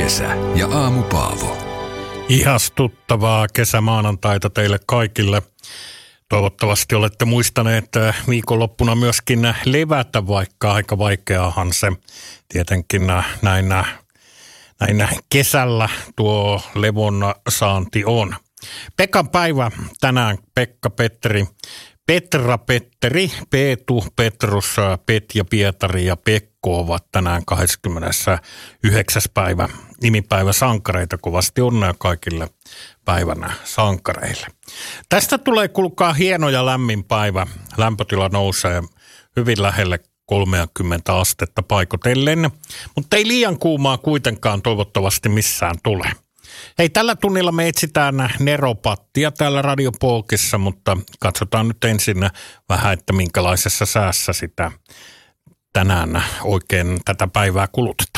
Kesä ja Aamu Paavo. Ihastuttavaa kesämaanantaita teille kaikille. Toivottavasti olette muistaneet viikonloppuna myöskin levätä, vaikka aika vaikeahan se tietenkin näin kesällä tuo levon saanti on. Pekan päivä tänään Pekka, Petteri, Petra, Petteri, Peetu, Petrus, Petja, Pietari ja Pekko ovat tänään 29. päivä nimipäivä sankareita. Kovasti onnea kaikille päivänä sankareille. Tästä tulee kuulkaa hieno ja lämmin päivä. Lämpötila nousee hyvin lähelle 30 astetta paikotellen, mutta ei liian kuumaa kuitenkaan toivottavasti missään tule. Hei, tällä tunnilla me etsitään neropattia täällä Radio Polkissa, mutta katsotaan nyt ensin vähän, että minkälaisessa säässä sitä tänään oikein tätä päivää kulutetaan.